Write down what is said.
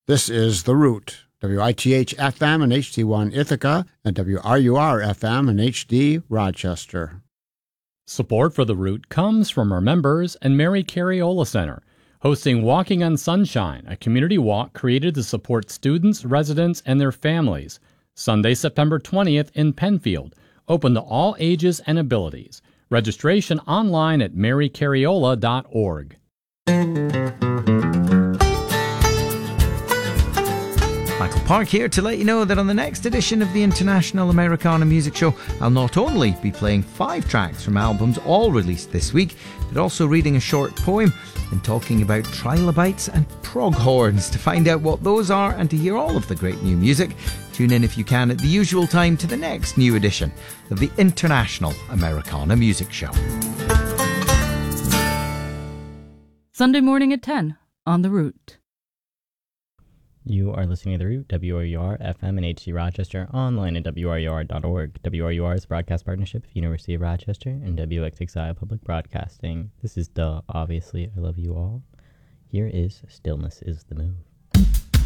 This is The Root, WITH-FM and HD1 Ithaca, and WRUR-FM and HD Rochester. Support for The Root comes from our members and Mary Cariola Center, hosting Walking on Sunshine, a community walk created to support students, residents, and their families. Sunday, September 20th in Penfield, open to all ages and abilities. Registration online at marycariola.org. Michael Park here to let you know that on the next edition of the International Americana Music Show, I'll not only be playing 5 tracks from albums all released this week, but also reading a short poem and talking about trilobites and prog horns. To find out what those are and to hear all of the great new music, tune in if you can at the usual time to the next new edition of the International Americana Music Show. Sunday morning at 10 on The Root. You are listening to The Root, WRUR, FM and HD Rochester, online at WRUR.org. WRUR is a broadcast partnership of University of Rochester and WXXI Public Broadcasting. This is Duh, obviously, I love you all. Here is Stillness is the Move.